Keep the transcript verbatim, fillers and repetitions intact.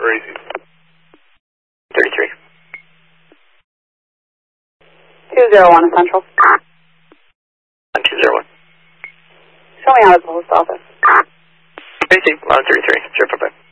Tracy. thirty-three. two zero one Central. On two zero one. Show me out of the post office. Tracy, line thirty-three. Sure, bye-bye.